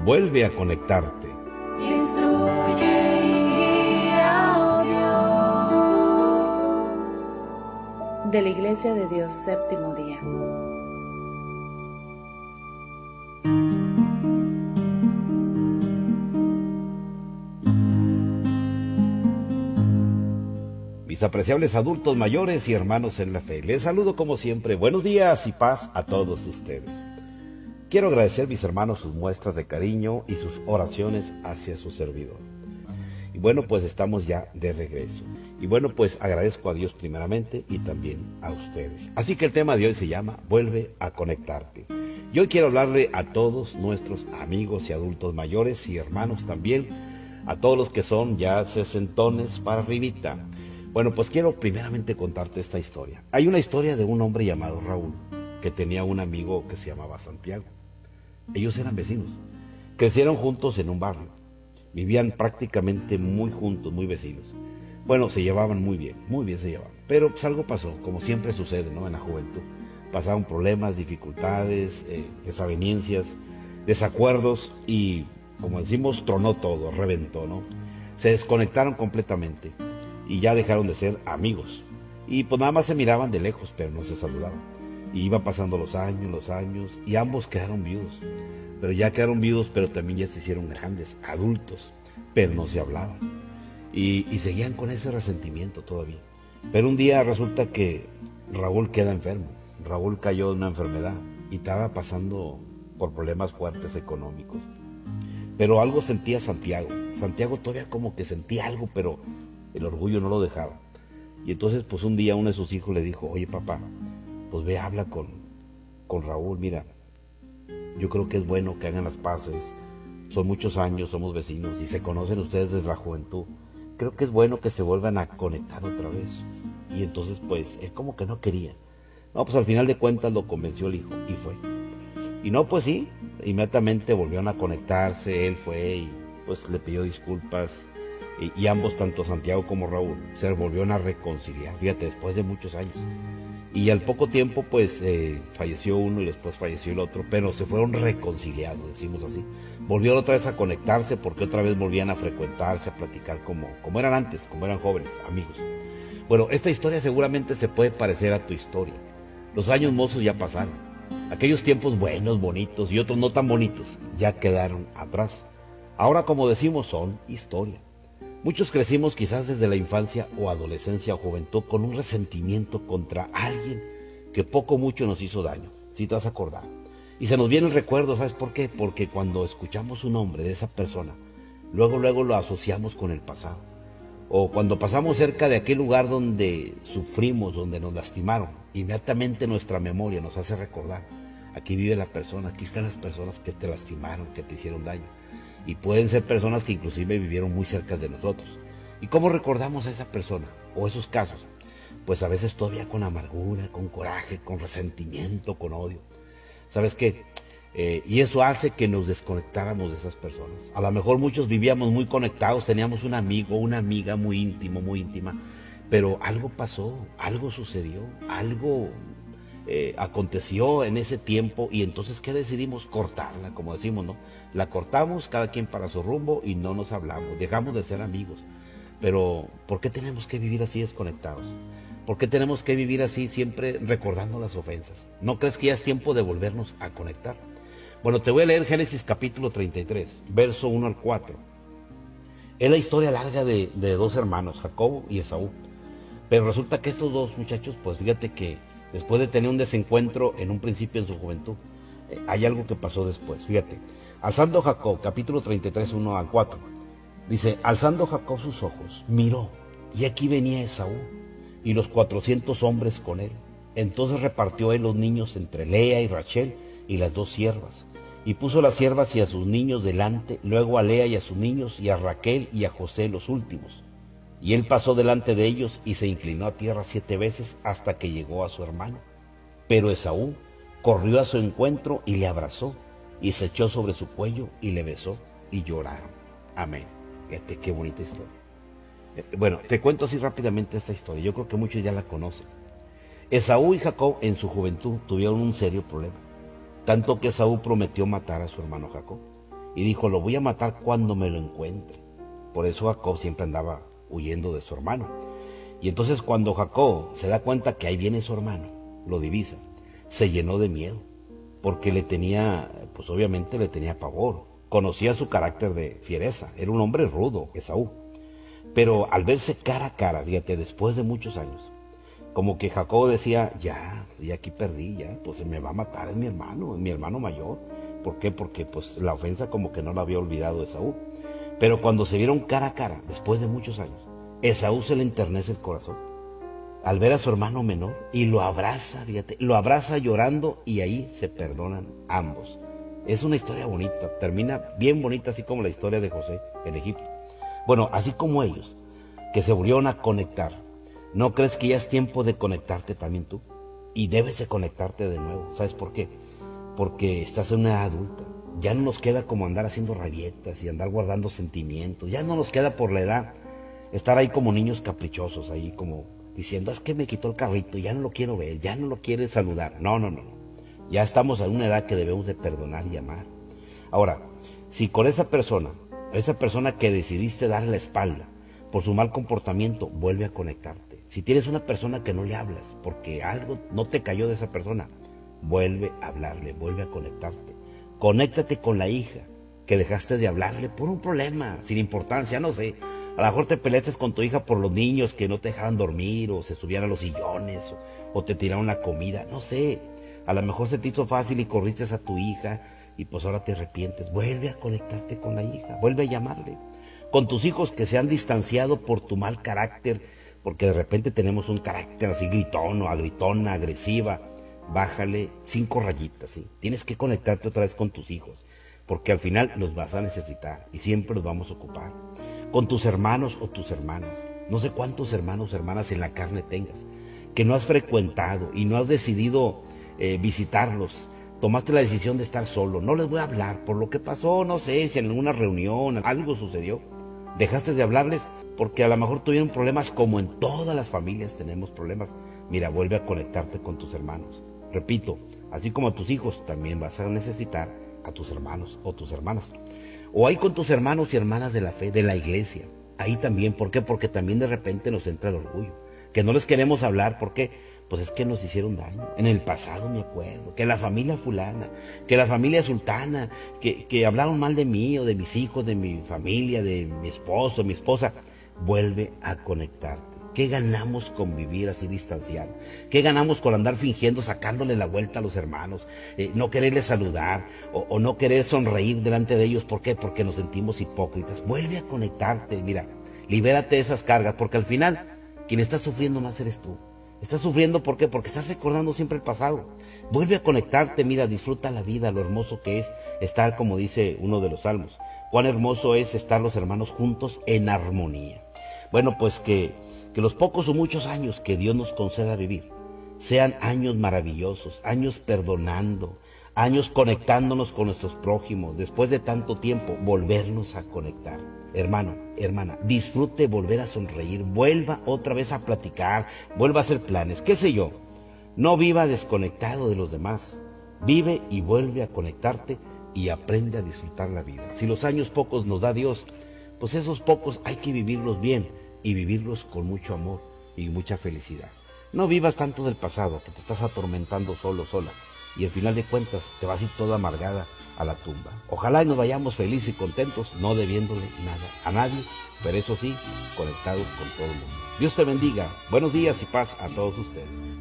vuelve a conectarte. Instruye y guía, oh Dios. De la Iglesia de Dios, séptimo día. Mis apreciables adultos mayores y hermanos en la fe, les saludo como siempre. Buenos días y paz a todos ustedes. Quiero agradecer, mis hermanos, sus muestras de cariño y sus oraciones hacia su servidor. Y bueno, pues estamos ya de regreso. Y bueno, pues agradezco a Dios primeramente y también a ustedes. Así que el tema de hoy se llama Vuelve a conectarte. Y hoy quiero hablarle a todos nuestros amigos y adultos mayores y hermanos también, a todos los que son ya sesentones para arribita. Bueno, pues quiero primeramente contarte esta historia. Hay una historia de un hombre llamado Raúl, que tenía un amigo que se llamaba Santiago. Ellos eran vecinos, crecieron juntos en un barrio, vivían prácticamente muy juntos, muy vecinos. Bueno, se llevaban muy bien se llevaban. Pero pues algo pasó, como siempre sucede, ¿no? En la juventud. Pasaron problemas, dificultades, desavenencias, desacuerdos y, como decimos, tronó todo, reventó, ¿no? Se desconectaron completamente. Y ya dejaron de ser amigos. Y pues nada más se miraban de lejos, pero no se saludaban. Y iban pasando los años, y ambos quedaron viudos. Pero ya quedaron viudos, pero también ya se hicieron grandes, adultos, pero no se hablaban. Y seguían con ese resentimiento todavía. Pero un día resulta que Raúl queda enfermo. Raúl cayó de una enfermedad y estaba pasando por problemas fuertes económicos. Pero algo sentía Santiago. Santiago todavía como que sentía algo, pero el orgullo no lo dejaba. Y entonces pues un día uno de sus hijos le dijo: oye papá, pues ve, habla con Raúl, mira, yo creo que es bueno que hagan las paces, son muchos años, somos vecinos y se conocen ustedes desde la juventud, creo que es bueno que se vuelvan a conectar otra vez. Y entonces pues él como que no quería. No, pues al final de cuentas lo convenció el hijo y fue. Y no, pues sí, inmediatamente volvieron a conectarse, él fue y pues le pidió disculpas. Y ambos, tanto Santiago como Raúl, se volvieron a reconciliar, fíjate, después de muchos años. Y al poco tiempo, pues, falleció uno y después falleció el otro, pero se fueron reconciliados, decimos así. Volvieron otra vez a conectarse porque otra vez volvían a frecuentarse, a platicar como eran antes, como eran jóvenes, amigos. Bueno, esta historia seguramente se puede parecer a tu historia. Los años mozos ya pasaron. Aquellos tiempos buenos, bonitos y otros no tan bonitos ya quedaron atrás. Ahora, como decimos, son historia. Muchos crecimos quizás desde la infancia o adolescencia o juventud con un resentimiento contra alguien que poco o mucho nos hizo daño, si te has acordado. Y se nos viene el recuerdo, ¿sabes por qué? Porque cuando escuchamos un nombre de esa persona, luego lo asociamos con el pasado. O cuando pasamos cerca de aquel lugar donde sufrimos, donde nos lastimaron, inmediatamente nuestra memoria nos hace recordar: aquí vive la persona, aquí están las personas que te lastimaron, que te hicieron daño. Y pueden ser personas que inclusive vivieron muy cerca de nosotros. ¿Y cómo recordamos a esa persona o esos casos? Pues a veces todavía con amargura, con coraje, con resentimiento, con odio. ¿Sabes qué? Y eso hace que nos desconectáramos de esas personas. A lo mejor muchos vivíamos muy conectados, teníamos un amigo, una amiga muy íntimo, muy íntima, pero algo pasó, algo sucedió, algo aconteció en ese tiempo y entonces ¿qué decidimos? Cortarla, como decimos, ¿no? La cortamos, cada quien para su rumbo y no nos hablamos, dejamos de ser amigos. Pero ¿por qué tenemos que vivir así desconectados? ¿Por qué tenemos que vivir así siempre recordando las ofensas? ¿No crees que ya es tiempo de volvernos a conectar? Bueno, te voy a leer Génesis capítulo 33, verso 1 al 4. Es la historia larga de dos hermanos, Jacob y Esaú. Pero resulta que estos dos muchachos, pues fíjate que después de tener un desencuentro en un principio en su juventud, hay algo que pasó después, fíjate. Alzando Jacob, capítulo 33, 1 al 4, dice: alzando Jacob sus ojos, miró, y aquí venía Esaú, y los 400 hombres con él. Entonces repartió él los niños entre Lea y Rachel y las dos siervas, y puso las siervas y a sus niños delante, luego a Lea y a sus niños, y a Raquel y a José los últimos. Y él pasó delante de ellos y se inclinó a tierra 7 veces hasta que llegó a su hermano. Pero Esaú corrió a su encuentro y le abrazó, y se echó sobre su cuello y le besó, y lloraron. Amén. Fíjate qué bonita historia. Bueno, te cuento así rápidamente esta historia. Yo creo que muchos ya la conocen. Esaú y Jacob en su juventud tuvieron un serio problema, tanto que Esaú prometió matar a su hermano Jacob. y dijo, lo voy a matar cuando me lo encuentre. Por eso Jacob siempre andaba huyendo de su hermano. Y entonces cuando Jacob se da cuenta que ahí viene su hermano, lo divisa, se llenó de miedo, porque le tenía, pues obviamente le tenía pavor. Conocía su carácter de fiereza, era un hombre rudo, Esaú. Pero al verse cara a cara, fíjate, después de muchos años, como que Jacob decía, ya aquí perdí, ya, pues se me va a matar, es mi hermano mayor. ¿Por qué? Porque pues la ofensa como que no la había olvidado Esaú. Pero cuando se vieron cara a cara, después de muchos años, Esaú se le enternece el corazón al ver a su hermano menor y lo abraza, fíjate, lo abraza llorando y ahí se perdonan ambos. Es una historia bonita, termina bien bonita, así como la historia de José en Egipto. Bueno, así como ellos, que se volvieron a conectar, ¿no crees que ya es tiempo de conectarte también tú? Y debes de conectarte de nuevo. ¿Sabes por qué? Porque estás en una edad adulta. Ya no nos queda como andar haciendo rabietas y andar guardando sentimientos. Ya no nos queda por la edad estar ahí como niños caprichosos, ahí como diciendo, es que me quitó el carrito, ya no lo quiero ver, ya no lo quiere saludar. No. Ya estamos en una edad que debemos de perdonar y amar. Ahora, si con esa persona que decidiste darle la espalda por su mal comportamiento, vuelve a conectarte. Si tienes una persona que no le hablas porque algo no te cayó de esa persona, vuelve a hablarle, vuelve a conectarte. Conéctate con la hija que dejaste de hablarle por un problema, sin importancia, no sé. A lo mejor te peleaste con tu hija por los niños que no te dejaban dormir o se subían a los sillones o te tiraron la comida, no sé. A lo mejor se te hizo fácil y corriste a tu hija y pues ahora te arrepientes. Vuelve a conectarte con la hija, vuelve a llamarle. Con tus hijos que se han distanciado por tu mal carácter, porque de repente tenemos un carácter así gritón o gritona, agresiva, bájale 5 rayitas, ¿sí? Tienes que conectarte otra vez con tus hijos, porque al final los vas a necesitar y siempre los vamos a ocupar. Con tus hermanos o tus hermanas, no sé cuántos hermanos o hermanas en la carne tengas, que no has frecuentado y no has decidido visitarlos, tomaste la decisión de estar solo, no les voy a hablar por lo que pasó, no sé, si en alguna reunión algo sucedió, dejaste de hablarles porque a lo mejor tuvieron problemas como en todas las familias tenemos problemas. Mira, vuelve a conectarte con tus hermanos. Repito, así como a tus hijos, también vas a necesitar a tus hermanos o tus hermanas. O ahí con tus hermanos y hermanas de la fe, de la iglesia. Ahí también, ¿por qué? Porque también de repente nos entra el orgullo. Que no les queremos hablar, ¿por qué? Pues es que nos hicieron daño. En el pasado me acuerdo, que la familia fulana, que la familia sultana, que hablaron mal de mí o de mis hijos, de mi familia, de mi esposo, mi esposa. Vuelve a conectarte. ¿Qué ganamos con vivir así distanciado? ¿Qué ganamos con andar fingiendo, sacándole la vuelta a los hermanos? No quererles saludar o no querer sonreír delante de ellos. ¿Por qué? Porque nos sentimos hipócritas. Vuelve a conectarte, mira, libérate de esas cargas, porque al final quien está sufriendo más eres tú. Estás sufriendo, ¿por qué? Porque estás recordando siempre el pasado. Vuelve a conectarte, mira, disfruta la vida, lo hermoso que es estar, como dice uno de los salmos. Cuán hermoso es estar los hermanos juntos en armonía. Bueno, pues que los pocos o muchos años que Dios nos conceda vivir sean años maravillosos, años perdonando, años conectándonos con nuestros prójimos, después de tanto tiempo, volvernos a conectar. Hermano, hermana, disfrute volver a sonreír, vuelva otra vez a platicar, vuelva a hacer planes, qué sé yo. No viva desconectado de los demás, vive y vuelve a conectarte y aprende a disfrutar la vida. Si los años pocos nos da Dios, pues esos pocos hay que vivirlos bien y vivirlos con mucho amor y mucha felicidad. No vivas tanto del pasado, que te estás atormentando solo, sola, y al final de cuentas te vas a ir toda amargada a la tumba. Ojalá y nos vayamos felices y contentos, no debiéndole nada a nadie, pero eso sí, conectados con todo el mundo. Dios te bendiga, buenos días y paz a todos ustedes.